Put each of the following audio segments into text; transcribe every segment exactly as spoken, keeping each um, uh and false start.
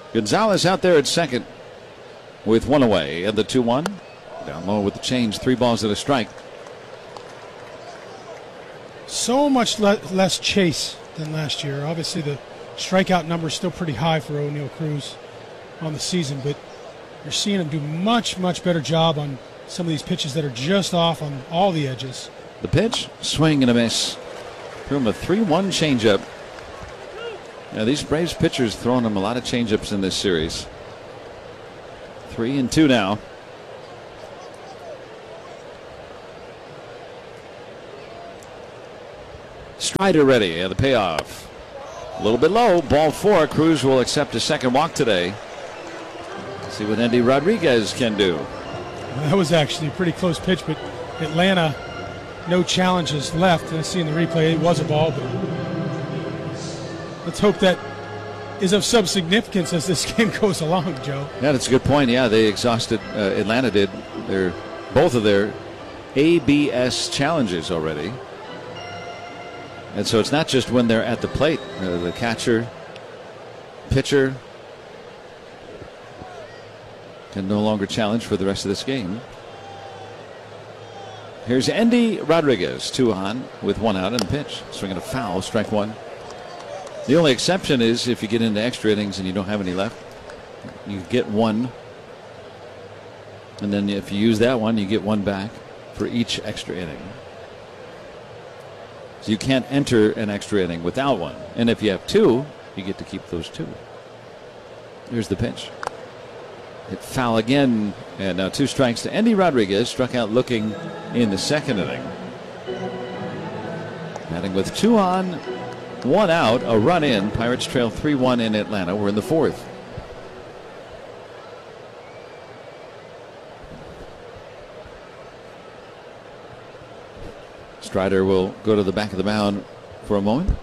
Gonzalez out there at second with one away, and the two one. Down low with the change, three balls and a strike. So much le- less chase than last year. Obviously, the strikeout number is still pretty high for O'Neill Cruz on the season, but you're seeing him do much, much better job on some of these pitches that are just off on all the edges. The pitch, swing and a miss. Threw him a three one changeup. Now, these Braves pitchers throwing him a lot of changeups in this series. Three and two now. Strider ready. Yeah, the payoff. A little bit low. Ball four. Cruz will accept a second walk today. See what Endy Rodriguez can do. That was actually a pretty close pitch, but Atlanta, no challenges left. I see in the replay it was a ball, but let's hope that is of some significance as this game goes along, Joe. Yeah, that's a good point. Yeah, they exhausted, uh, Atlanta did, their both of their A B S challenges already. And so it's not just when they're at the plate. Uh, the catcher, pitcher can no longer challenge for the rest of this game. Here's Endy Rodriguez, two on with one out, and the pitch. Swinging a foul, strike one. The only exception is if you get into extra innings and you don't have any left, you get one. And then if you use that one, you get one back for each extra inning. So you can't enter an extra inning without one. And if you have two, you get to keep those two. Here's the pitch. Hit foul again, and now two strikes to Endy Rodriguez. Struck out looking in the second inning. Batting with two on, one out, a run in. Pirates trail three one in Atlanta. We're in the fourth. Strider will go to the back of the mound for a moment.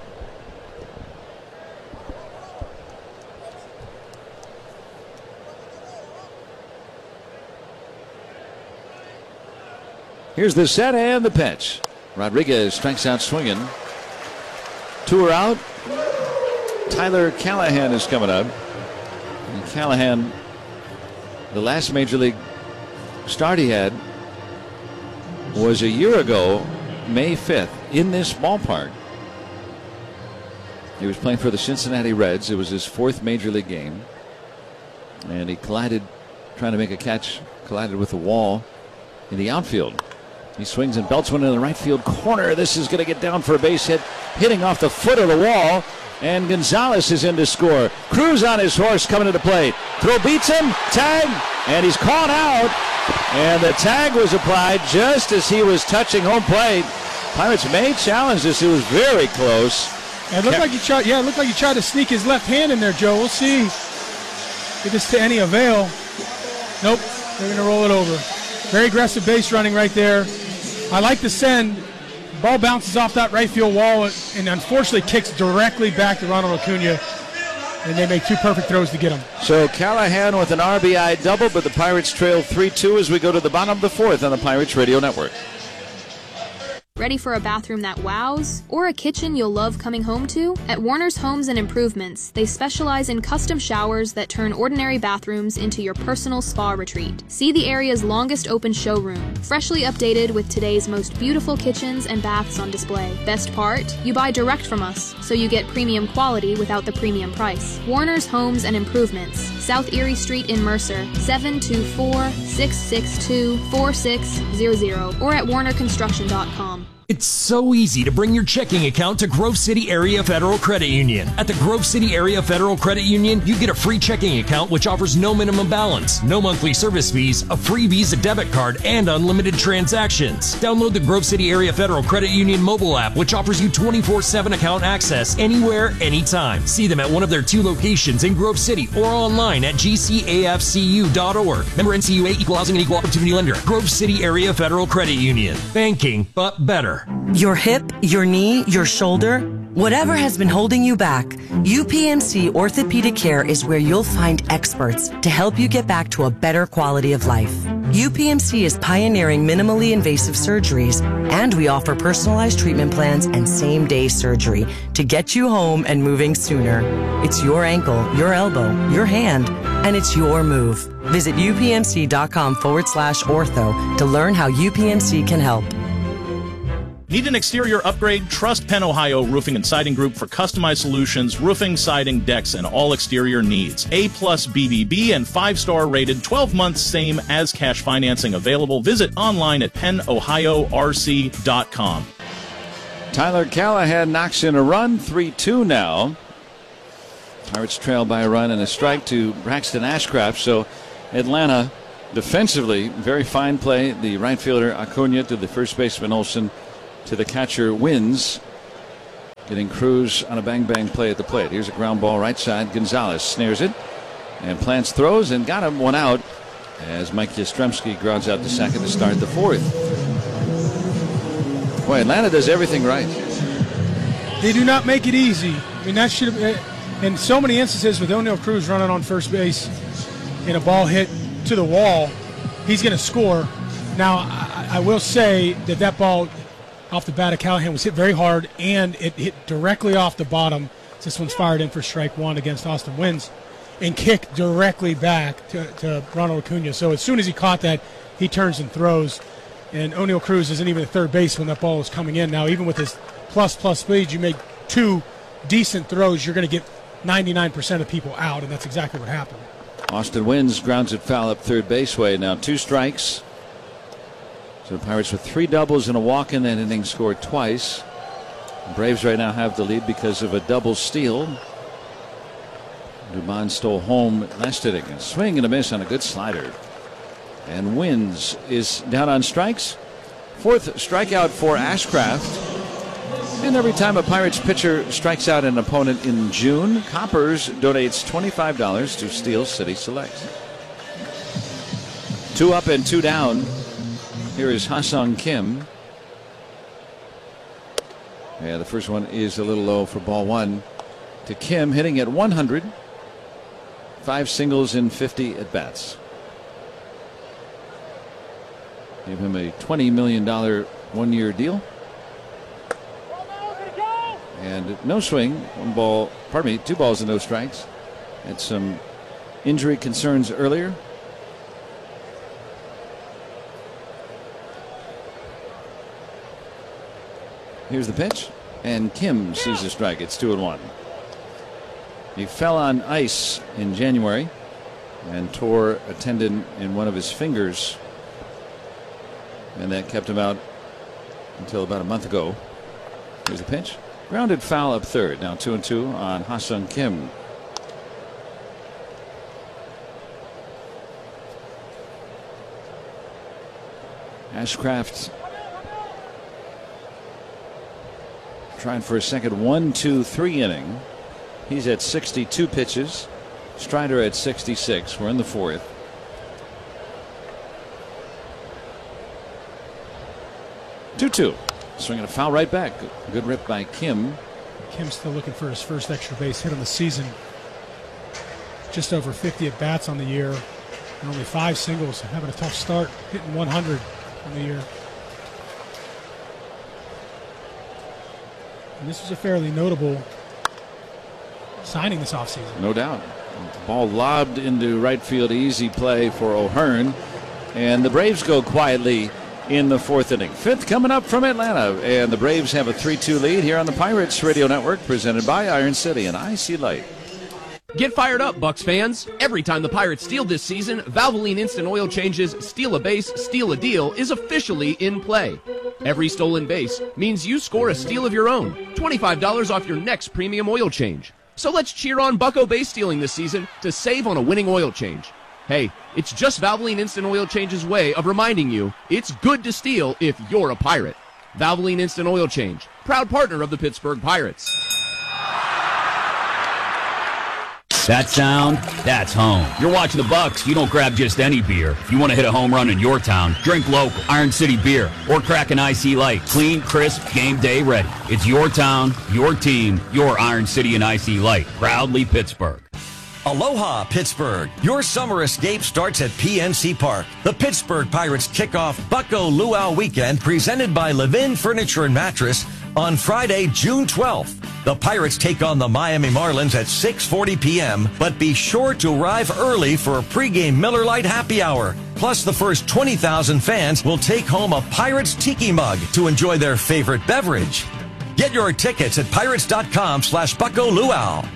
Here's the set and the pitch. Rodriguez strikes out swinging. Two are out. Tyler Callahan is coming up. And Callahan, the last major league start he had was a year ago, May fifth, in this ballpark. He was playing for the Cincinnati Reds. It was his fourth major league game. And he collided, trying to make a catch, collided with the wall in the outfield. He swings and belts one in the right field corner. This is going to get down for a base hit, hitting off the foot of the wall. And Gonzalez is in to score. Cruz on his horse coming to the plate. Throw beats him, tag, and he's caught out. And the tag was applied just as he was touching home plate. Pirates may challenge this. It was very close. It looked like he tried. Yeah, it looked like he tried to sneak his left hand in there, Joe. We'll see if it's to any avail. Nope, they're going to roll it over. Very aggressive base running right there. I like the send. Ball bounces off that right field wall and unfortunately kicks directly back to Ronald Acuna. And they make two perfect throws to get him. So Callahan with an R B I double, but the Pirates trail three two as we go to the bottom of the fourth on the Pirates Radio Network. Ready for a bathroom that wows? Or a kitchen you'll love coming home to? At Warner's Homes and Improvements, they specialize in custom showers that turn ordinary bathrooms into your personal spa retreat. See the area's longest open showroom, freshly updated with today's most beautiful kitchens and baths on display. Best part? You buy direct from us, so you get premium quality without the premium price. Warner's Homes and Improvements, South Erie Street in Mercer, seven two four, six six two, four six zero zero, or at warner construction dot com. It's so easy to bring your checking account to Grove City Area Federal Credit Union. At the Grove City Area Federal Credit Union, you get a free checking account which offers no minimum balance, no monthly service fees, a free Visa debit card, and unlimited transactions. Download the Grove City Area Federal Credit Union mobile app, which offers you twenty-four seven account access anywhere, anytime. See them at one of their two locations in Grove City or online at g c a f c u dot org. Member N C U A, Equal Housing and Equal Opportunity Lender. Grove City Area Federal Credit Union. Banking, but better. Your hip, your knee, your shoulder, whatever has been holding you back, U P M C Orthopedic Care is where you'll find experts to help you get back to a better quality of life. U P M C is pioneering minimally invasive surgeries And we offer personalized treatment plans and same-day surgery to get you home and moving sooner. It's your ankle, your elbow, your hand, and it's your move. Visit upmc.com forward slash ortho to learn how U P M C can help. Need an exterior upgrade? Trust Penn Ohio Roofing and Siding Group for customized solutions, roofing, siding, decks, and all exterior needs. A plus B B B and five-star rated, twelve months same as cash financing available. Visit online at penn ohio r c dot com. Tyler Callahan knocks in a run, three two now. Pirates trail by a run and a strike to Braxton Ashcraft. So Atlanta defensively, very fine play. The right fielder Acuna to the first baseman Olsen to the catcher Wins, getting Cruz on a bang bang play at the plate. Here's a ground ball right side. Gonzalez snares it and plants throws and got him one out as Mike Yastrzemski grounds out to second to start the fourth. Boy, Atlanta does everything right. They do not make it easy. I mean, that should have, in so many instances with O'Neill Cruz running on first base and a ball hit to the wall, he's going to score. Now, I, I will say that that ball off the bat of Callahan was hit very hard, and it hit directly off the bottom. This one's fired in for strike one against Austin Wins and kicked directly back to, to Ronald Acuna. So as soon as he caught that, he turns and throws. And O'Neill Cruz isn't even at third base when that ball is coming in. Now, even with his plus-plus speed, you make two decent throws, you're going to get ninety-nine percent of people out, and that's exactly what happened. Austin Wins grounds it foul up third baseway. Now two strikes. So the Pirates with three doubles and a walk in that inning scored twice. The Braves right now have the lead because of a double steal. Dubon stole home last inning. A swing and a miss on a good slider. And Wins is down on strikes. Fourth strikeout for Ashcraft. And every time a Pirates pitcher strikes out an opponent in June, Coppers donates twenty-five dollars to Steel City Select. Two up and two down. Here is Ha-Seong Kim. Yeah, the first one is a little low for ball one to Kim, hitting at one hundred. Five singles in fifty at bats. Gave him a twenty million dollars one-year deal. And no swing, one ball, pardon me, two balls and no strikes. Had some injury concerns earlier. Here's the pitch, and Kim sees a strike. It's two and one. He fell on ice in January and tore a tendon in one of his fingers, and that kept him out until about a month ago. Here's the pitch. Grounded foul up third. Now two and two on Ha-Seong Kim. Ashcraft trying for a second one two three inning. He's at sixty-two pitches. Strider at sixty-six. We're in the fourth. two two. Swinging a foul right back. Good rip by Kim. Kim's still looking for his first extra base hit on the season. Just over fifty at bats on the year, and only five singles. Having a tough start, hitting one hundred on the year. And this was a fairly notable signing this offseason. No doubt. Ball lobbed into right field. Easy play for O'Hearn. And the Braves go quietly in the fourth inning. Fifth coming up from Atlanta. And the Braves have a three two lead here on the Pirates Radio Network, presented by Iron City and I C Light. Get fired up, Bucks fans. Every time the Pirates steal this season, Valvoline Instant Oil Change's Steal a Base, Steal a Deal is officially in play. Every stolen base means you score a steal of your own. twenty-five dollars off your next premium oil change. So let's cheer on Bucko base stealing this season to save on a winning oil change. Hey, it's just Valvoline Instant Oil Change's way of reminding you it's good to steal if you're a Pirate. Valvoline Instant Oil Change, proud partner of the Pittsburgh Pirates. That sound, that's home. You're watching the Bucks, you don't grab just any beer. If you want to hit a home run in your town, drink local, Iron City beer, or crack an I C Light. Clean, crisp, game day ready. It's your town, your team, your Iron City and I C Light. Proudly Pittsburgh. Aloha, Pittsburgh. Your summer escape starts at P N C Park. The Pittsburgh Pirates kick off Bucko Luau Weekend presented by Levin Furniture and Mattress on Friday, June twelfth. The Pirates take on the Miami Marlins at six forty p.m., but be sure to arrive early for a pregame Miller Lite happy hour. Plus, the first twenty thousand fans will take home a Pirates Tiki mug to enjoy their favorite beverage. Get your tickets at pirates.com slash Bucko Luau.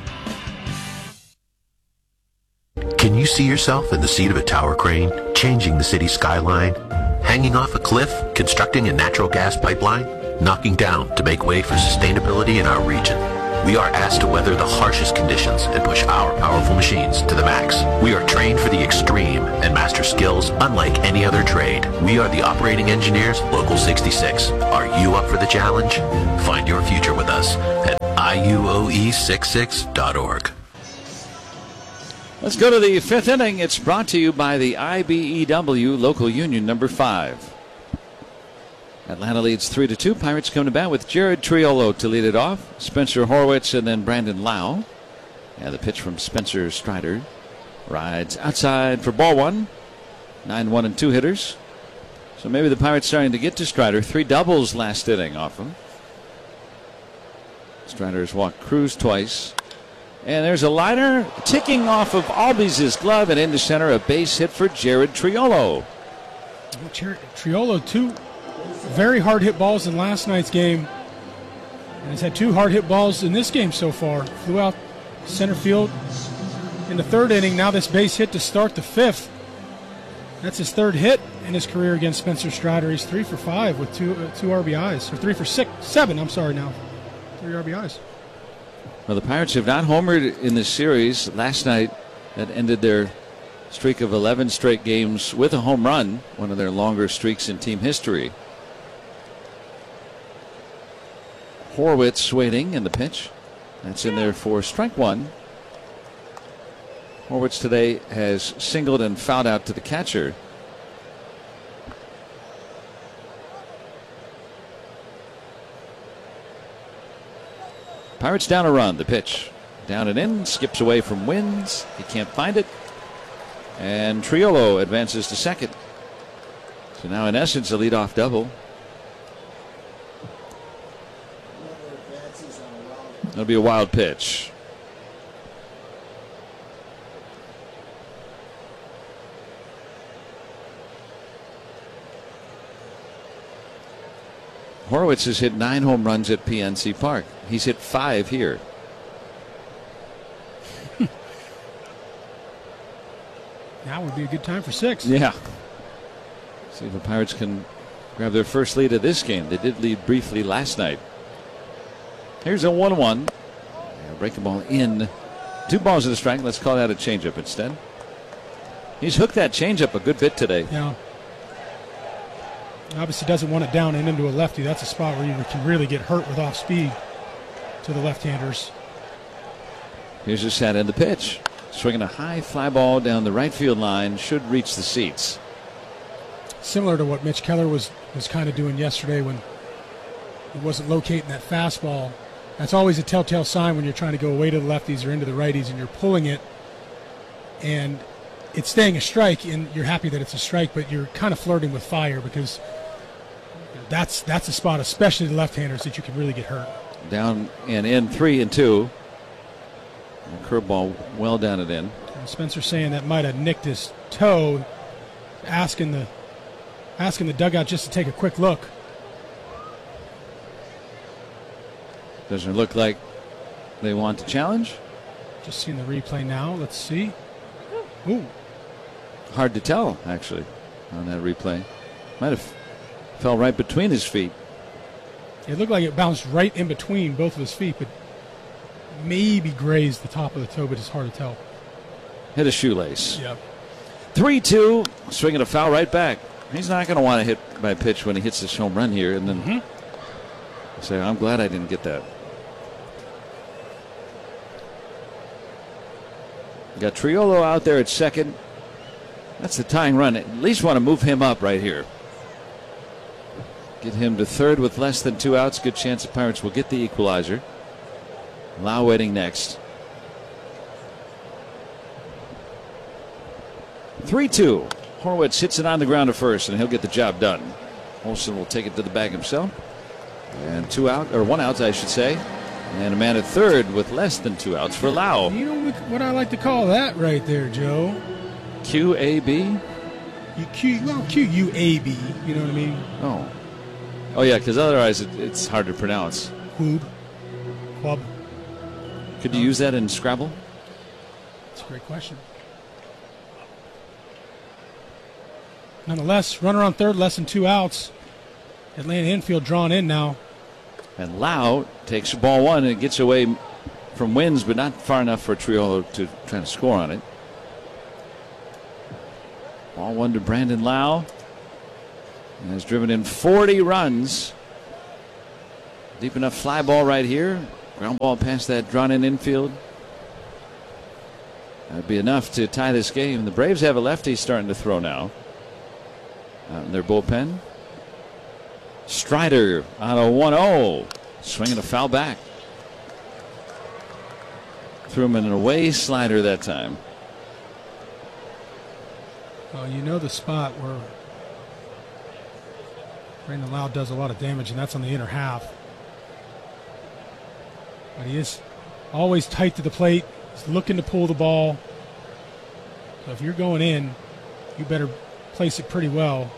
Can you see yourself in the seat of a tower crane, changing the city skyline, hanging off a cliff, constructing a natural gas pipeline, knocking down to make way for sustainability in our region? We are asked to weather the harshest conditions and push our powerful machines to the max. We are trained for the extreme and master skills unlike any other trade. We are the operating engineers, Local sixty-six. Are you up for the challenge? Find your future with us at I U O E sixty-six dot org. Let's go to the fifth inning. It's brought to you by the I B E W Local Union number five. Atlanta leads three to two. Pirates come to bat with Jared Triolo to lead it off. Spencer Horwitz and then Brandon Lau. And the pitch from Spencer Strider. Rides outside for ball one. Nine one and two hitters. So maybe the Pirates starting to get to Strider. Three doubles last inning off him. Strider's walked Cruz twice. And there's a liner ticking off of Albies' glove and into center. A base hit for Jared Triolo. Triolo, two very hard hit balls in last night's game. And he's had two hard hit balls in this game so far. Flew out center field in the third inning. Now this base hit to start the fifth. That's his third hit in his career against Spencer Strider. He's three for five with two uh, two R B Is. Or three for six, seven, I'm sorry now. Three R B Is. Well, the Pirates have not homered in this series. Last night, that ended their streak of eleven straight games with a home run, one of their longer streaks in team history. Horwitz waiting in the pitch. That's in there for strike one. Horwitz today has singled and fouled out to the catcher. Pirates down a run. The pitch down and in, skips away from Wins. He can't find it. And Triolo advances to second. So now in essence a leadoff double. That'll be a wild pitch. Horwitz has hit nine home runs at P N C Park. He's hit five here. Now would be a good time for six. Yeah. See if the Pirates can grab their first lead of this game. They did lead briefly last night. Here's a one one. Breaking ball in. Two balls and a strike. Let's call that a changeup instead. He's hooked that changeup a good bit today. Yeah. Obviously doesn't want it down and into a lefty. That's a spot where you can really get hurt with off speed to the left-handers. Here's a set in the pitch. Swinging a high fly ball down the right field line. Should reach the seats. Similar to what Mitch Keller was, was kind of doing yesterday when he wasn't locating that fastball. That's always a telltale sign when you're trying to go away to the lefties or into the righties and you're pulling it and it's staying a strike and you're happy that it's a strike, but you're kind of flirting with fire because that's that's a spot, especially the left-handers, that you can really get hurt. Down and in, three and two. And curveball well down and in. And Spencer saying that might have nicked his toe, asking the asking the dugout just to take a quick look. Doesn't look like they want to challenge. Just seeing the replay now. Let's see. Ooh. Hard to tell, actually, on that replay. Might have fell right between his feet. It looked like it bounced right in between both of his feet, but maybe grazed the top of the toe, but it's hard to tell. Hit a shoelace. Yep. three two, swinging a foul right back. He's not going to want to hit by pitch when he hits this home run here, and then mm-hmm. say, I'm glad I didn't get that. Got Triolo out there at second. That's the tying run. At least want to move him up right here. Get him to third with less than two outs. Good chance the Pirates will get the equalizer. Lau waiting next. three two. Horwitz hits it on the ground to first, and he'll get the job done. Olson will take it to the bag himself. And two out, or one out, I should say. And a man at third with less than two outs for Lau. You know what I like to call that right there, Joe? Q A B? You Q, well, Q U A B, you know what I mean? Oh. Oh, yeah, because otherwise it, it's hard to pronounce. Quoob. Quub. Could you use that in Scrabble? That's a great question. Nonetheless, runner on third, less than two outs. Atlanta infield drawn in now. And Lau takes ball one and gets away from Wins, but not far enough for Triolo to try to score on it. Ball one to Brandon Lau. And has driven in forty runs. Deep enough fly ball right here. Ground ball past that drawn in infield. That'd be enough to tie this game. The Braves have a lefty starting to throw now. Out in their bullpen. Strider on a one oh. Swinging a foul back. Threw him in an away slider that time. Well, you know the spot where Brandon Lau does a lot of damage, and that's on the inner half. But he is always tight to the plate. He's looking to pull the ball. So if you're going in, you better place it pretty well.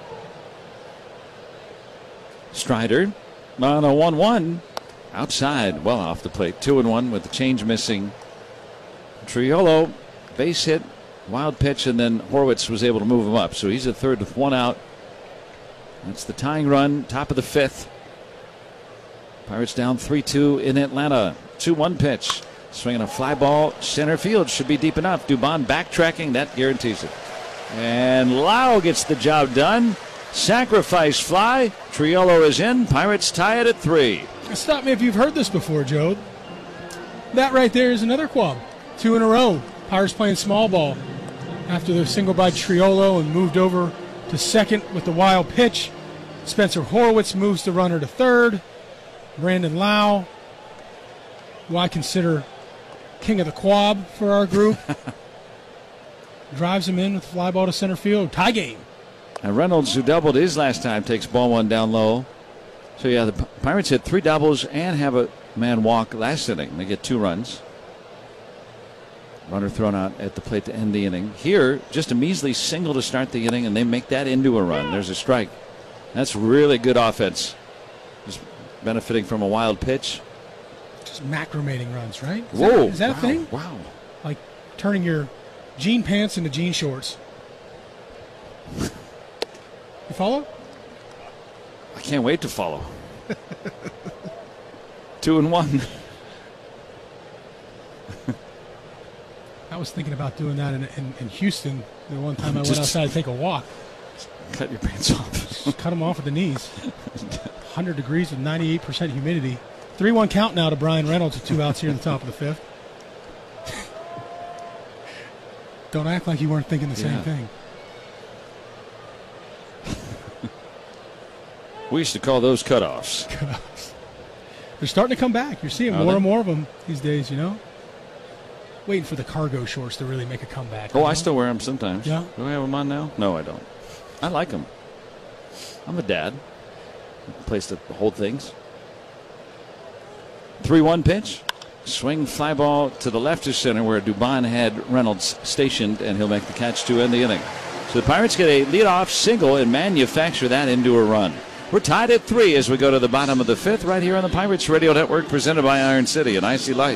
Strider on a one one. Outside, well off the plate. Two and one with the change missing. Triolo, base hit, wild pitch, and then Horwitz was able to move him up. So he's at third with one out. That's the tying run, top of the fifth. Pirates down three two in Atlanta. two one pitch. Swinging a fly ball. Center field should be deep enough. Dubon backtracking. That guarantees it. And Lau gets the job done. Sacrifice fly. Triolo is in. Pirates tie it at three. Stop me if you've heard this before, Joe. That right there is another quab. Two in a row. Pirates playing small ball. After the single by Triolo and moved over to second with the wild pitch. Spencer Horwitz moves the runner to third. Brandon Lau, who I consider king of the quab for our group, drives him in with a fly ball to center field. Tie game. And Reynolds, who doubled his last time, takes ball one down low. So, yeah, the Pirates hit three doubles and have a man walk last inning. They get two runs. Runner thrown out at the plate to end the inning. Here, just a measly single to start the inning, and they make that into a run. There's a strike. That's really good offense. Just benefiting from a wild pitch. Just macramating runs, right? Is Whoa. That, is that wow, a thing? Wow. Like turning your jean pants into jean shorts. You follow? I can't wait to follow. Two and one. I was thinking about doing that in, in, in Houston the one time I Just went outside to take a walk. Cut your pants off. Just cut them off at the knees. one hundred degrees with ninety-eight percent humidity. three one count now to Brian Reynolds with two outs here in the top of the fifth. Don't act like you weren't thinking the Yeah. same thing. We used to call those cutoffs. Cutoffs. They're starting to come back. You're seeing Are more they? and more of them these days, you know? Waiting for the cargo shorts to really make a comeback. Oh, you I know? still wear them sometimes. Yeah? Do I have them on now? No, I don't. I like them. I'm a dad. Place to hold things. three one pitch. Swing fly ball to the left of center where Dubon had Reynolds stationed, and he'll make the catch to end the inning. So the Pirates get a leadoff single and manufacture that into a run. We're tied at three as we go to the bottom of the fifth right here on the Pirates Radio Network, presented by Iron City and Icy Light.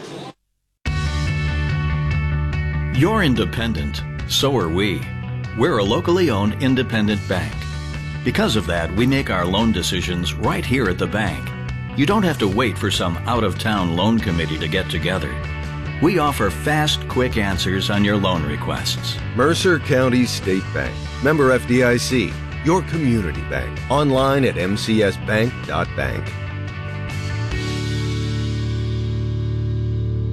You're independent. So are we. We're a locally owned independent bank. Because of that, we make our loan decisions right here at the bank. You don't have to wait for some out-of-town loan committee to get together. We offer fast, quick answers on your loan requests. Mercer County State Bank. Member F D I C. Your community bank. Online at m c s bank dot bank.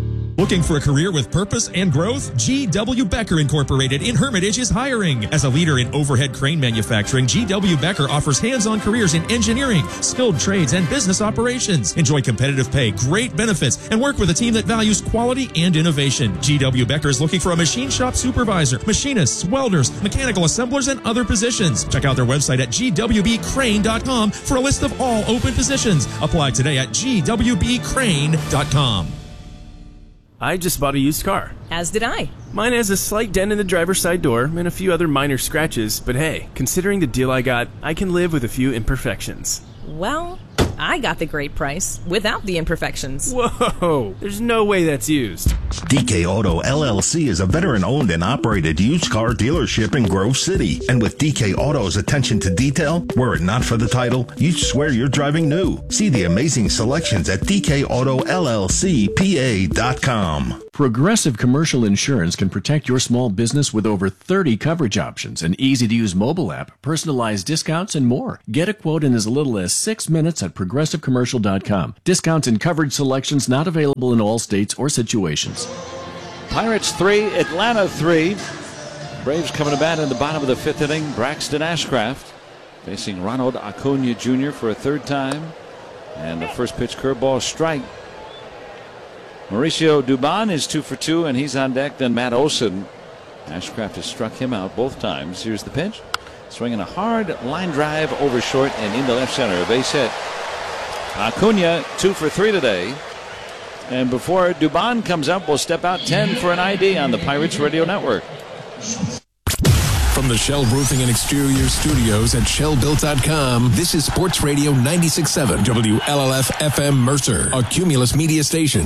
Looking for a career with purpose and growth? G W. Becker Incorporated in Hermitage is hiring. As a leader in overhead crane manufacturing, G W. Becker offers hands-on careers in engineering, skilled trades, and business operations. Enjoy competitive pay, great benefits, and work with a team that values quality and innovation. G W. Becker is looking for a machine shop supervisor, machinists, welders, mechanical assemblers, and other positions. Check out their website at G W B crane dot com for a list of all open positions. Apply today at G W B crane dot com. I just bought a used car. As did I. Mine has a slight dent in the driver's side door and a few other minor scratches, but hey, considering the deal I got, I can live with a few imperfections. Well, I got the great price without the imperfections. Whoa, there's no way that's used. D K Auto L L C is a veteran-owned and operated used car dealership in Grove City. And with D K Auto's attention to detail, were it not for the title, you'd swear you're driving new. See the amazing selections at D K Auto L L C P A dot com. Progressive Commercial Insurance can protect your small business with over thirty coverage options, an easy-to-use mobile app, personalized discounts, and more. Get a quote in as little as six minutes at progressive commercial dot com. Discounts and coverage selections not available in all states or situations. Pirates three, Atlanta three. Braves coming to bat in the bottom of the fifth inning. Braxton Ashcraft facing Ronald Acuna Junior for a third time. And the first pitch curveball strike. Mauricio Dubon is two for two, and he's on deck. Then Matt Olson. Ashcraft has struck him out both times. Here's the pitch. Swinging a hard line drive over short and into left center. A base hit. Acuna two for three today. And before Dubon comes up, we'll step out ten for an I D on the Pirates Radio Network. From the Shell Roofing and Exterior Studios at Shell Built dot com, this is Sports Radio ninety-six point seven W L L F F M Mercer, a Cumulus media station.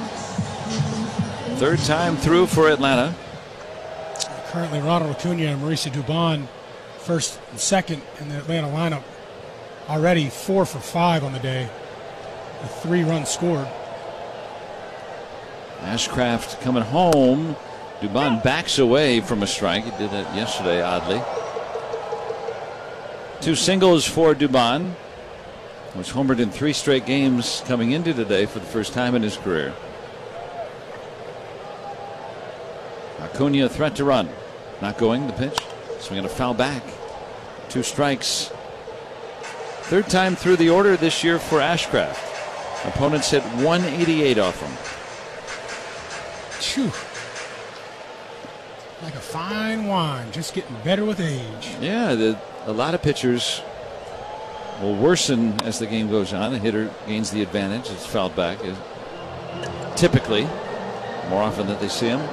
Third time through for Atlanta. Currently Ronald Acuna and Mauricio Dubon first and second in the Atlanta lineup. Already four for five on the day. A three runs scored. Ashcraft coming home. Dubon backs away from a strike. He did that yesterday, oddly. Two singles for Dubon, which homered in three straight games coming into today for the first time in his career. Acuna, a threat to run. Not going, the pitch. Swinging a foul back. Two strikes. Third time through the order this year for Ashcraft. Opponents hit one eighty-eight off him. Phew. Like a fine wine, just getting better with age. Yeah, the, a lot of pitchers will worsen as the game goes on. The hitter gains the advantage. It's fouled back. Typically, more often that they see him.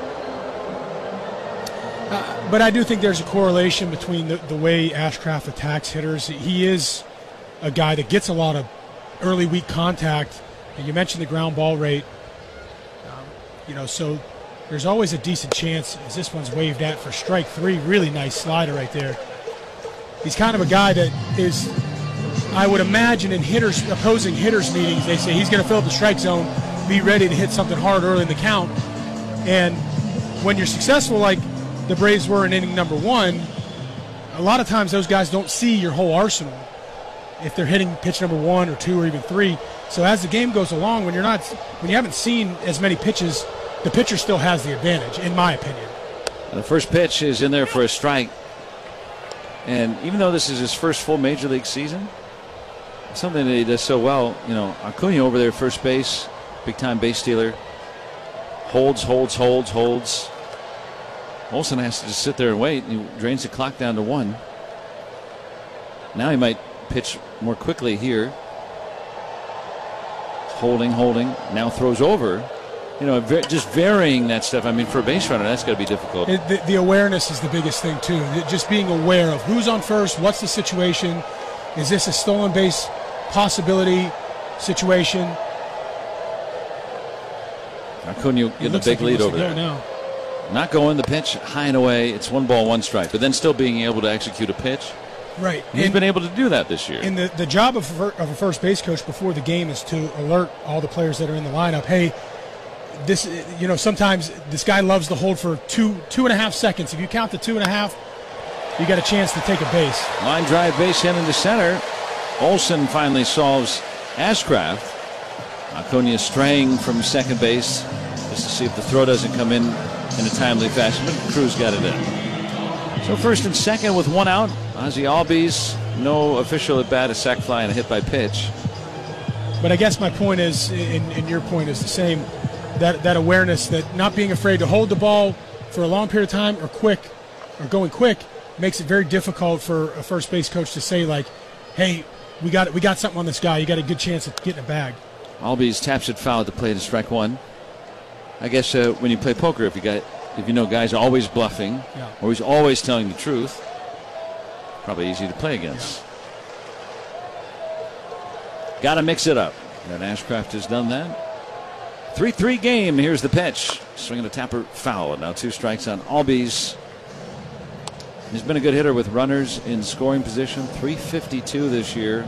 Uh, but I do think there's a correlation between the, the way Ashcraft attacks hitters. He is a guy that gets a lot of early weak contact. And you mentioned the ground ball rate. Um, you know, so there's always a decent chance, as this one's waved at for strike three. Really nice slider right there. He's kind of a guy that is, I would imagine, in hitters, opposing hitters meetings, they say he's going to fill up the strike zone, be ready to hit something hard early in the count. And when you're successful like the Braves were in inning number one, a lot of times those guys don't see your whole arsenal if they're hitting pitch number one or two or even three. So as the game goes along, when you're not, when you haven't seen as many pitches, the pitcher still has the advantage, in my opinion. And the first pitch is in there for a strike. And even though this is his first full major league season, something that he does so well, you know, Acuna over there at first base, big time base stealer, holds, holds, holds, holds. Olsen has to just sit there and wait, and he drains the clock down to one. Now he might pitch more quickly here. Holding, holding, now throws over. You know, just varying that stuff. I mean, for a base runner, that's got to be difficult. It, the, the awareness is the biggest thing, too. Just being aware of who's on first, what's the situation, is this a stolen base possibility situation? Acuna getting a big like lead over there. Now. Not going the pitch high and away. It's one ball, one strike. But then still being able to execute a pitch. Right. And he's and, been able to do that this year. And the, the job of, of a first base coach before the game is to alert all the players that are in the lineup, hey, this, you know, sometimes this guy loves to hold for two, two and a half seconds. If you count the two and a half, you got a chance to take a base. Line drive base hit into center. Olsen finally solves Ashcraft. Acuna straying from second base just to see if the throw doesn't come in in a timely fashion, but Cruz got it in. So first and second with one out. Ozzie Albies, no official at bat, a sac fly and a hit by pitch. But I guess my point is, and, and your point is the same, that, that awareness that not being afraid to hold the ball for a long period of time or quick or going quick makes it very difficult for a first base coach to say, like, hey, we got we got something on this guy. You got a good chance of getting a bag. Albies taps it foul at the plate to strike one. I guess uh, when you play poker, if you got if you know guys are always bluffing, yeah. or he's always telling the truth, probably easy to play against. Yeah. Got to mix it up. And Ashcraft has done that. three three game. Here's the pitch. Swinging a tapper foul. Now two strikes on Albies. He's been a good hitter with runners in scoring position. three fifty-two this year.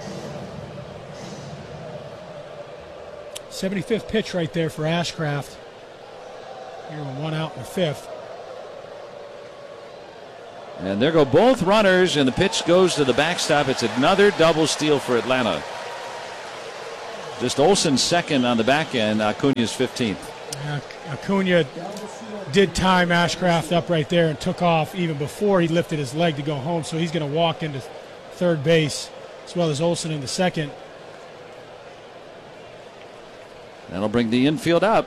seventy-fifth pitch right there for Ashcraft. Here with one out in the fifth. And there go both runners, and the pitch goes to the backstop. It's another double steal for Atlanta. Just Olsen's second on the back end, Acuna's fifteenth. Yeah, Acuna did time Ashcraft up right there and took off even before he lifted his leg to go home, so he's going to walk into third base as well as Olsen in the second. That'll bring the infield up.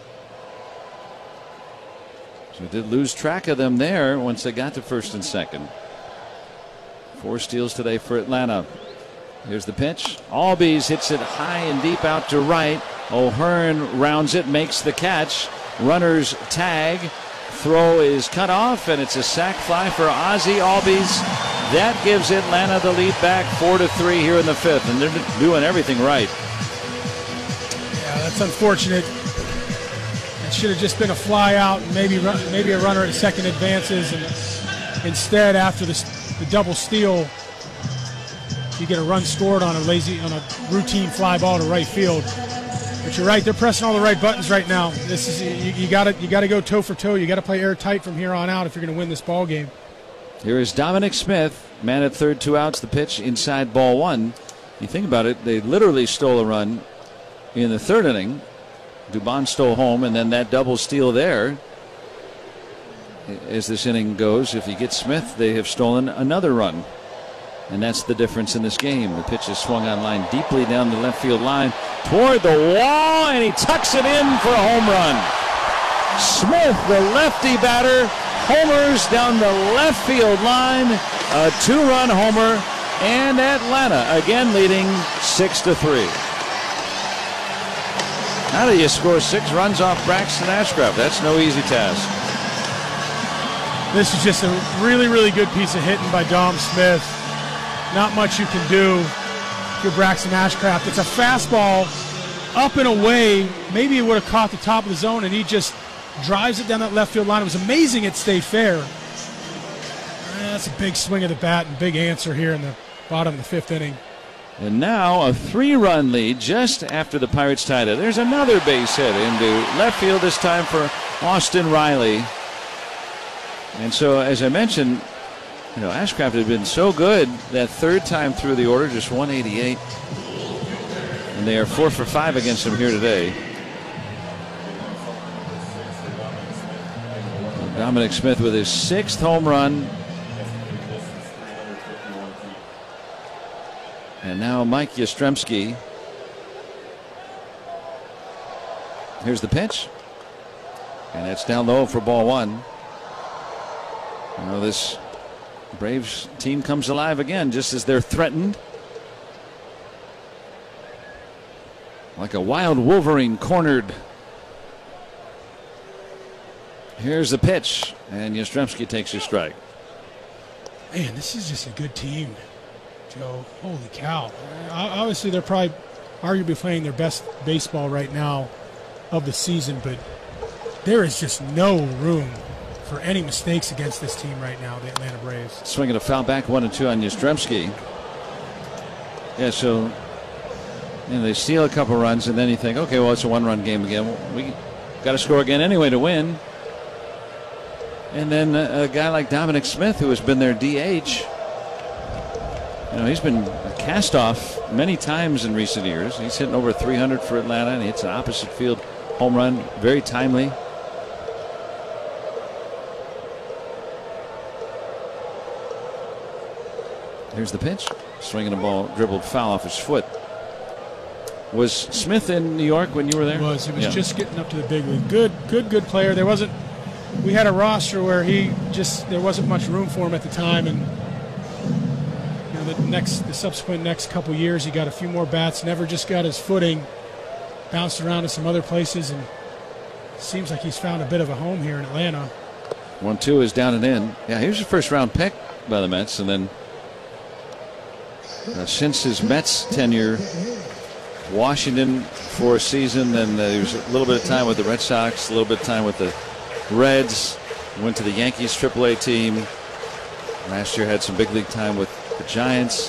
So we did lose track of them there once they got to first and second. Four steals today for Atlanta. Here's the pitch. Albies hits it high and deep out to right. O'Hearn rounds it, makes the catch. Runners tag. Throw is cut off, and it's a sac fly for Ozzie Albies. That gives Atlanta the lead back four to three here in the fifth, and they're doing everything right. Yeah, that's unfortunate. It should have just been a fly out, and maybe maybe a runner at second advances, and instead, after the, the double steal, you get a run scored on a lazy on a routine fly ball to right field. But you're right; they're pressing all the right buttons right now. This is you, you got to you got to go toe for toe. You got to play airtight from here on out if you're going to win this ball game. Here is Dominic Smith, man at third, two outs. The pitch inside ball one. You think about it; they literally stole a run in the third inning. Dubon stole home, and then that double steal there. As this inning goes, if you get Smith, they have stolen another run. And that's the difference in this game. The pitch is swung on line deeply down the left field line toward the wall, and he tucks it in for a home run. Smith, the lefty batter, homers down the left field line. A two-run homer, and Atlanta again leading six to three. How do you score six runs off Braxton Ashcraft? That's no easy task. This is just a really, really good piece of hitting by Dom Smith. Not much you can do if you're Braxton Ashcraft. It's a fastball up and away. Maybe it would have caught the top of the zone, and he just drives it down that left field line. It was amazing it stayed fair. That's a big swing of the bat and big answer here in the bottom of the fifth inning. And now a three-run lead just after the Pirates tied it. There's another base hit into left field, this time for Austin Riley. And so, as I mentioned, you know, Ashcraft had been so good that third time through the order, just one eighty-eight. And they are four for five against him here today. Dominic Smith with his sixth home run. And now Mike Yastrzemski. Here's the pitch. And it's down low for ball one. You know, this Braves team comes alive again just as they're threatened. Like a wild Wolverine cornered. Here's the pitch. And Yastrzemski takes his strike. Man, this is just a good team, Joe. Holy cow. Obviously, they're probably arguably playing their best baseball right now of the season, but there is just no room for any mistakes against this team right now, the Atlanta Braves. Swinging a foul back, one and two on Yastrzemski. Yeah, so you know, they steal a couple runs, and then you think, okay, well, it's a one-run game again. We got to score again anyway to win. And then a, a guy like Dominic Smith, who has been their D H, you know, he's been cast off many times in recent years. He's hitting over three hundred for Atlanta, and he hits an opposite field home run, very timely. Here's the pitch. Swinging the ball, dribbled foul off his foot. Was Smith in New York when you were there? He was. He was yeah. just getting up to the big league. Good, good, good player. There wasn't. We had a roster where he just there wasn't much room for him at the time, and you know the next, the subsequent next couple years, he got a few more bats. Never just got his footing. Bounced around to some other places, and seems like he's found a bit of a home here in Atlanta. One two is down and in. Yeah, he was a first round pick by the Mets, and then uh, since his Mets tenure, Washington for a season, then uh, he was a little bit of time with the Red Sox, a little bit of time with the Reds, went to the Yankees triple A team. Last year had some big league time with the Giants.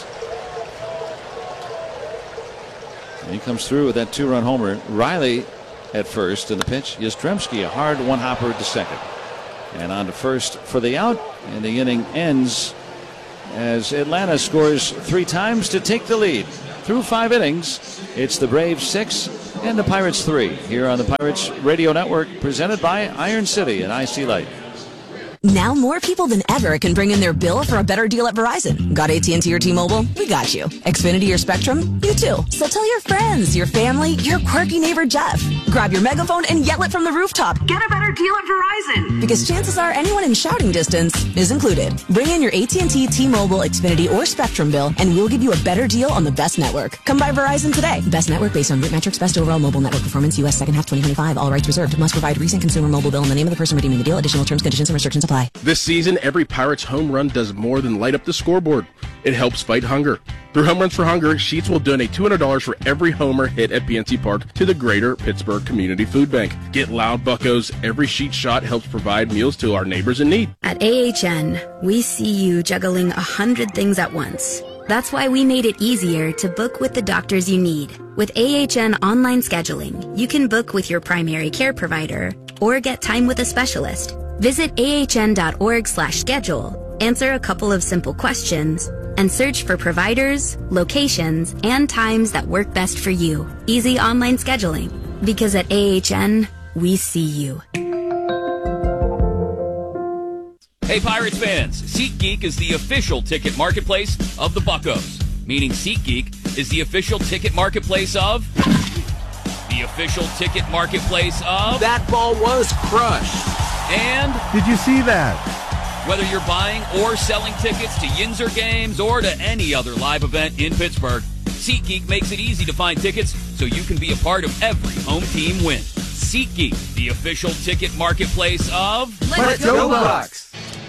And he comes through with that two-run homer. Riley at first in the pitch. Yastrzemski, a hard one-hopper to second. And on to first for the out. And the inning ends as Atlanta scores three times to take the lead. Through five innings, it's the Braves six and the Pirates three here on the Pirates Radio Network, presented by Iron City and I C Light. Now more people than ever can bring in their bill for a better deal at Verizon. Got A T and T or T-Mobile? We got you. Xfinity or Spectrum? You too. So tell your friends, your family, your quirky neighbor Jeff. Grab your megaphone and yell it from the rooftop. Get a better deal at Verizon. Because chances are anyone in shouting distance is included. Bring in your A T and T, T-Mobile, Xfinity, or Spectrum bill and we'll give you a better deal on the best network. Come by Verizon today. Best network based on Root Metrics, best overall mobile network performance, U S second half twenty twenty-five. All rights reserved. Must provide recent consumer mobile bill and the name of the person redeeming the deal. Additional terms, conditions, and restrictions apply. This season, every Pirates home run does more than light up the scoreboard. It helps fight hunger. Through Home Runs for Hunger, Sheets will donate two hundred dollars for every homer hit at P N C Park to the Greater Pittsburgh Community Food Bank. Get loud, buckos. Every sheet shot helps provide meals to our neighbors in need. At A H N, we see you juggling a hundred things at once. That's why we made it easier to book with the doctors you need. With A H N online scheduling, you can book with your primary care provider or get time with a specialist. Visit ahn.org slash schedule, answer a couple of simple questions, and search for providers, locations, and times that work best for you. Easy online scheduling. Because at A H N, we see you. Hey Pirates fans, SeatGeek is the official ticket marketplace of the Buccos. Meaning SeatGeek is the official ticket marketplace of... the official ticket marketplace of... That ball was crushed. And... Did you see that? Whether you're buying or selling tickets to Yinzer games or to any other live event in Pittsburgh, SeatGeek makes it easy to find tickets so you can be a part of every home team win. SeatGeek, the official ticket marketplace of... Let's go Bucks!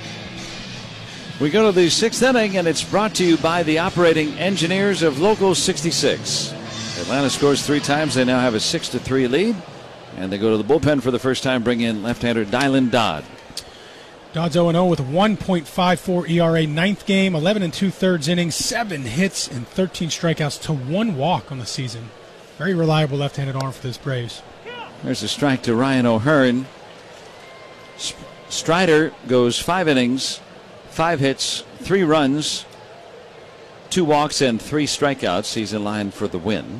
We go to the sixth inning, and it's brought to you by the operating engineers of Local sixty-six. Atlanta scores three times. They now have a six to three lead, and they go to the bullpen for the first time, bring in left-hander Dylan Dodd. Dodd's oh and oh with a one point five four E R A, ninth game, eleven and two-thirds innings, seven hits and thirteen strikeouts to one walk on the season. Very reliable left-handed arm for this Braves. There's a strike to Ryan O'Hearn. Strider goes five innings, five hits, three runs, two walks, and three strikeouts. He's in line for the win.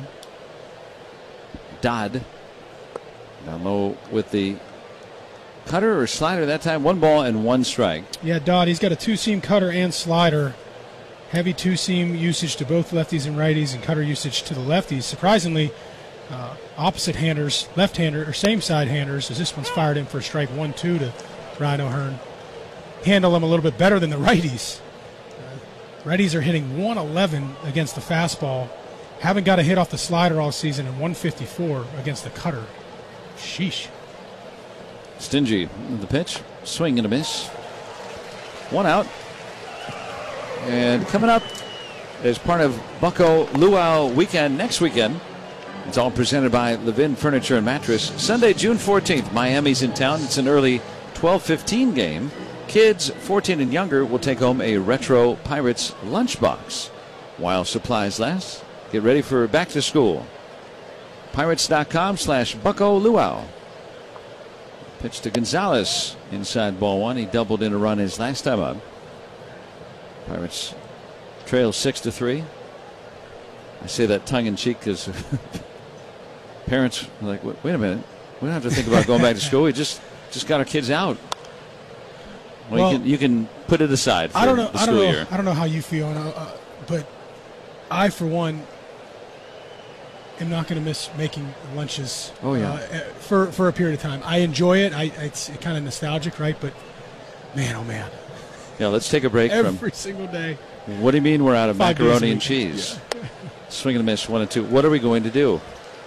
Dodd down low with the cutter or slider that time. One ball and one strike. Yeah, Dodd, he's got a two-seam cutter and slider. Heavy two-seam usage to both lefties and righties and cutter usage to the lefties. Surprisingly, uh, opposite handers, left-hander or same-side handers, as this one's fired in for a strike one two to Ryan O'Hearn. Handle them a little bit better than the righties. Uh, righties are hitting one eleven against the fastball. Haven't got a hit off the slider all season, and one fifty-four against the cutter. Sheesh. Stingy, the pitch, swing and a miss. One out. And coming up as part of Bucco Luau weekend next weekend, it's all presented by Levin Furniture and Mattress. Sunday, June fourteenth, Miami's in town. It's an early twelve fifteen game. Kids fourteen and younger will take home a retro Pirates lunchbox while supplies last. Get ready for back to school. Pirates.com slash Bucco Luau. Pitch to Gonzalez inside ball one. He doubled in a run his last time up. Pirates trail six to three. I say that tongue in cheek because parents are like, wait a minute, We don't have to think about going back to school. We just just got our kids out. Well, Well, you, can, you can put it aside for I don't know. the I school don't know. year. I don't know how you feel, and, uh, but I, for one, am not going to miss making lunches. Oh, yeah. uh, for for a period of time. I enjoy it. I it's kind of nostalgic, right? But man, oh man, Yeah, let's take a break every from. single day. What do you mean we're out of Five days a macaroni and week. cheese? Swing and a miss, one and two. What are we going to do?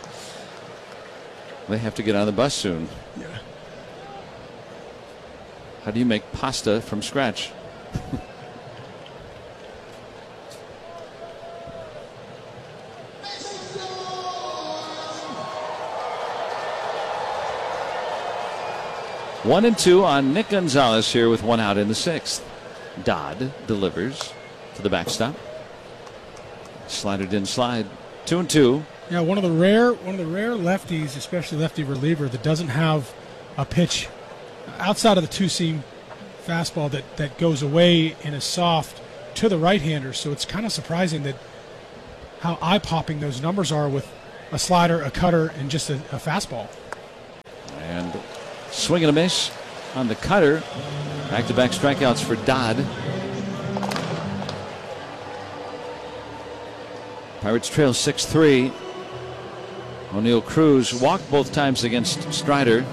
They have to get on the bus soon. Yeah. How do you make pasta from scratch? One and two on Nick Gonzalez here with one out in the sixth. Dodd delivers to the backstop. Slider didn't slide. Two and two. Yeah, one of the rare one of the rare lefties, especially lefty reliever, that doesn't have a pitch outside of the two seam fastball that, that goes away and is soft to the right-hander. So it's kind of surprising that how eye-popping those numbers are with a slider, a cutter, and just a, a fastball. And swing and a miss on the cutter. Back-to-back strikeouts for Dodd. Pirates trail six three. O'Neill Cruz walked both times against Strider.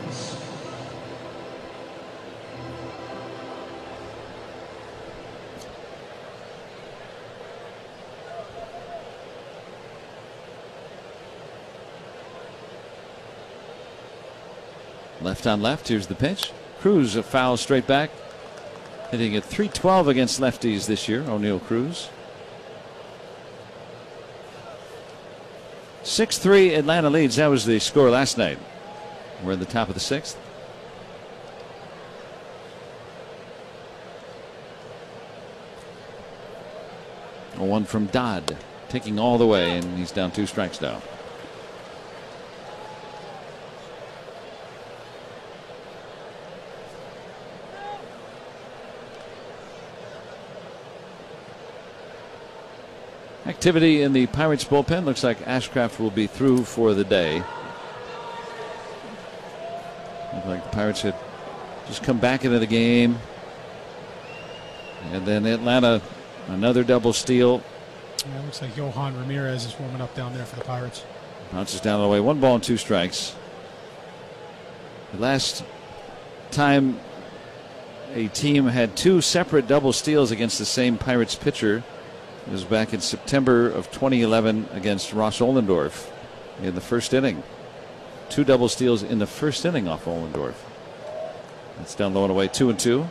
Left on left. Here's the pitch. Cruz a foul straight back. Hitting at three twelve against lefties this year. O'Neill Cruz. six three Atlanta leads. That was the score last night. We're at the top of the sixth. A one from Dodd. Taking all the way, and he's down two strikes now. Activity in the Pirates bullpen. Looks like Ashcraft will be through for the day. Looks like the Pirates had just come back into the game. And then Atlanta, another double steal. Yeah, looks like Johan Ramirez is warming up down there for the Pirates. Bounces down the way. One ball and two strikes. The last time a team had two separate double steals against the same Pirates pitcher, it was back in September of twenty eleven against Ross Ollendorf in the first inning. Two double steals in the first inning off Ollendorf. That's down low and away, two and two.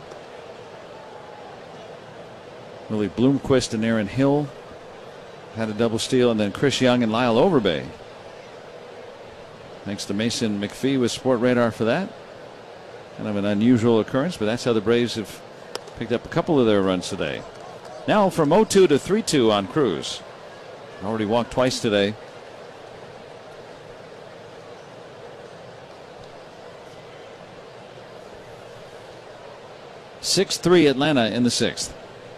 Willie Bloomquist and Aaron Hill had a double steal, and then Chris Young and Lyle Overbay. Thanks to Mason McPhee with Sport Radar for that. Kind of an unusual occurrence, but that's how the Braves have picked up a couple of their runs today. Now from oh two to three two on Cruz. Already walked twice today. six three Atlanta in the sixth.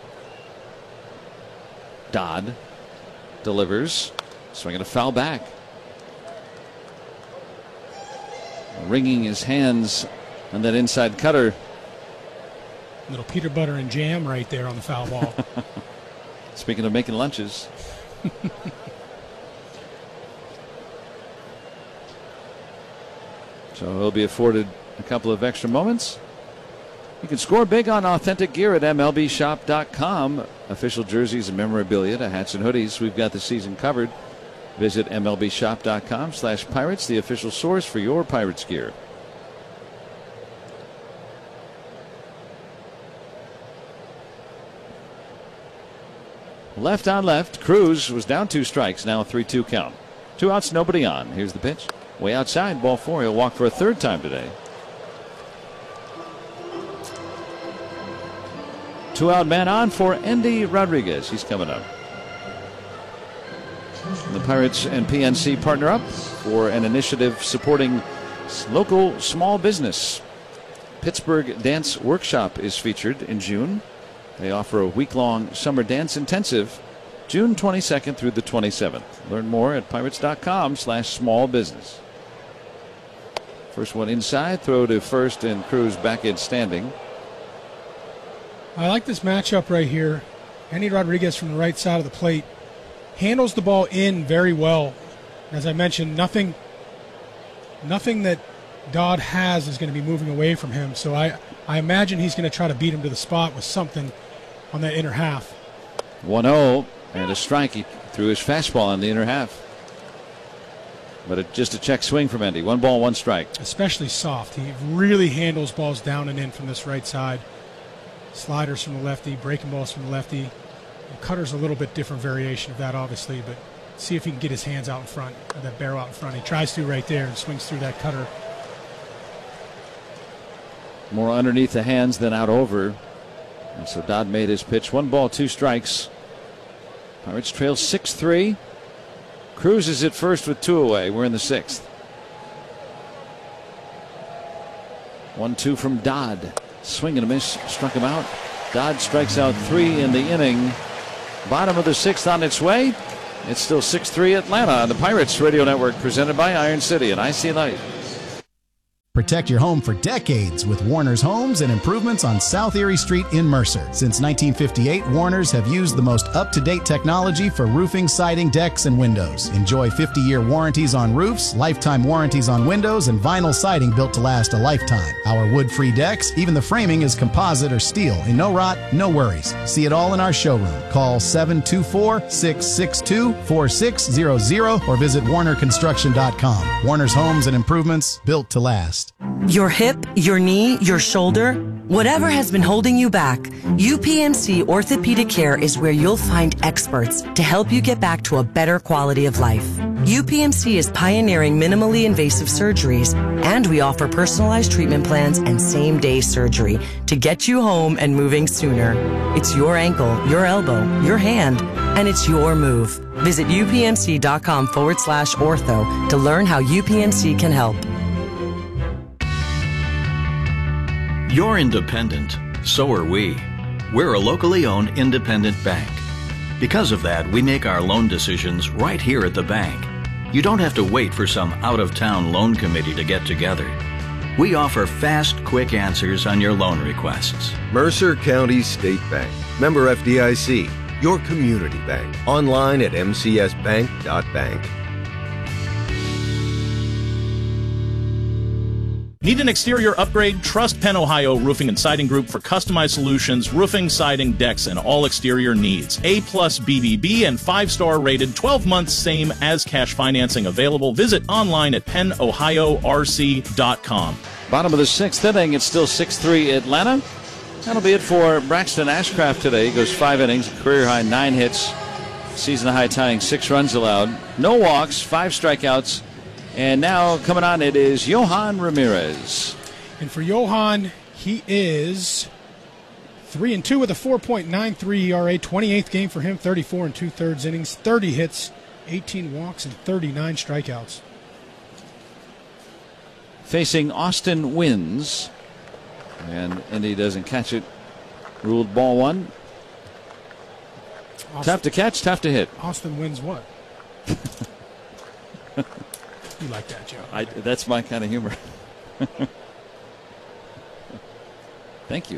Dodd delivers. Swinging a foul back. Wringing his hands on that inside cutter. Little peanut butter and jam right there on the foul ball. Speaking of making lunches. So he'll be afforded a couple of extra moments. You can score big on authentic gear at M L B shop dot com. Official jerseys and memorabilia to hats and hoodies. We've got the season covered. Visit M L B shop dot com slash Pirates, the official source for your Pirates gear. Left on left. Cruz was down two strikes. Now a three two count. Two outs, nobody on. Here's the pitch. Way outside, ball four. He'll walk for a third time today. Two out man on for Endy Rodriguez. He's coming up. The Pirates and P N C partner up for an initiative supporting local small business. Pittsburgh Dance Workshop is featured in June. They offer a week-long summer dance intensive, June twenty-second through the twenty-seventh. Learn more at pirates dot com slash small business. First one inside, throw to first, and Cruz back in standing. I like this matchup right here. Andy Rodriguez from the right side of the plate handles the ball in very well. As I mentioned, nothing, nothing that Dodd has is going to be moving away from him. So I, I imagine he's going to try to beat him to the spot with something on that inner half. one oh and a strike. He threw his fastball on the inner half. But it, just a check swing from Endy. One ball, one strike. Especially soft. He really handles balls down and in from this right side. Sliders from the lefty, breaking balls from the lefty. The cutter's a little bit different variation of that, obviously, but see if he can get his hands out in front, or that barrel out in front. He tries to right there and swings through that cutter. More underneath the hands than out over. And so Dodd made his pitch. One ball, two strikes. Pirates trail six three. Cruz is at first with two away. We're in the sixth. one two from Dodd. Swing and a miss. Struck him out. Dodd strikes out three in the inning. Bottom of the sixth on its way. It's still six three Atlanta on the Pirates Radio Network, presented by Iron City and I C Light. Protect your home for decades with Warner's Homes and Improvements on South Erie Street in Mercer. Since nineteen fifty-eight, Warner's have used the most up-to-date technology for roofing, siding, decks, and windows. Enjoy fifty-year warranties on roofs, lifetime warranties on windows, and vinyl siding built to last a lifetime. Our wood-free decks, even the framing is composite or steel, and no rot, no worries. See it all in our showroom. Call seven two four, six six two, four six zero zero or visit warner construction dot com. Warner's Homes and Improvements, built to last. Your hip, your knee, your shoulder, whatever has been holding you back, U P M C Orthopedic Care is where you'll find experts to help you get back to a better quality of life. U P M C is pioneering minimally invasive surgeries, and we offer personalized treatment plans and same-day surgery to get you home and moving sooner. It's your ankle, your elbow, your hand, and it's your move. Visit upmc.com forward slash ortho to learn how U P M C can help. You're independent. So are we. We're a locally owned independent bank. Because of that, we make our loan decisions right here at the bank. You don't have to wait for some out-of-town loan committee to get together. We offer fast, quick answers on your loan requests. Mercer County State Bank. Member F D I C. Your community bank. Online at m c s bank dot bank. Need an exterior upgrade? Trust Penn Ohio Roofing and Siding Group for customized solutions, roofing, siding, decks, and all exterior needs. A plus B B B and five-star rated, twelve months same as cash financing available. Visit online at penn ohio r c dot com. Bottom of the sixth inning, it's still six three Atlanta. That'll be it for Braxton Ashcraft today. He goes five innings, career high nine hits, season high tying six runs allowed, no walks, five strikeouts. And now coming on, it is Johan Ramirez. And for Johan, he is three and two with a four point nine three E R A. twenty-eighth game for him, thirty-four and two-thirds innings, thirty hits, eighteen walks, and thirty-nine strikeouts. Facing Austin Wins, and Indy doesn't catch it. Ruled ball one. Austin, tough to catch, tough to hit. Austin Wins what? You like that, Joe? I, that's my kind of humor. Thank you.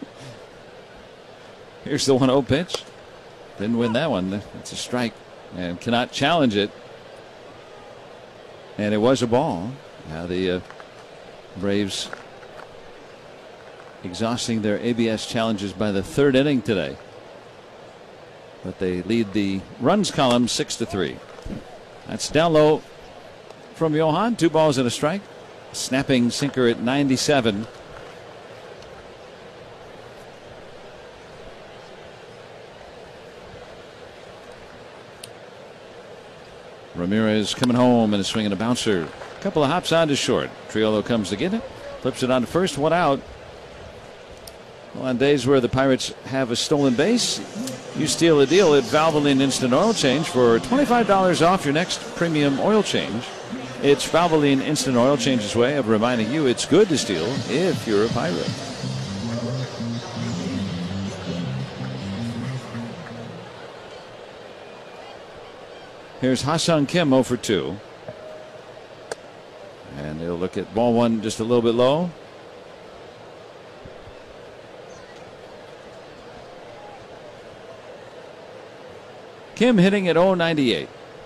Here's the one oh pitch. Didn't win that one. It's a strike and cannot challenge it. And it was a ball. Now the uh, Braves exhausting their A B S challenges by the third inning today. But they lead the runs column six to three. That's down low from Johan. Two balls and a strike. Snapping sinker at ninety-seven. Ramirez coming home and is swinging a bouncer. A couple of hops on to short. Triolo comes to get it. Flips it on to first. One out. Well, on days where the Pirates have a stolen base, you steal a deal at Valvoline Instant Oil Change for twenty-five dollars off your next premium oil change. It's Valvoline Instant Oil Change's way of reminding you it's good to steal if you're a Pirate. Here's Ha-Seong Kim oh for two. And He'll look at ball one just a little bit low. Kim hitting at oh ninety-eight.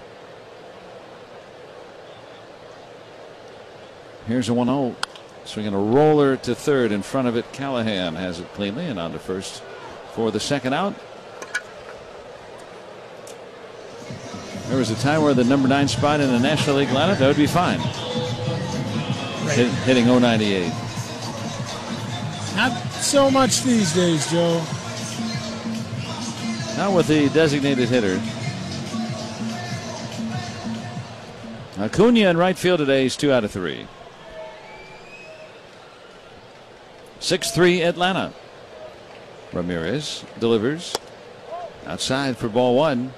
Here's a one oh. Swinging a roller to third. In front of it, Callahan has it cleanly and on to first for the second out. There was a time where the number nine spot in the National League lineup, that would be fine. Hit, hitting oh ninety-eight. Not so much these days, Joe. Now with the designated hitter. Acuna in right field today is two out of three. six three Atlanta. Ramirez delivers outside for ball one.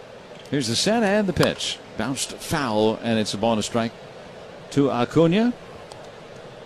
Here's the set and the pitch. Bounced foul, and it's a ball and a strike to Acuna.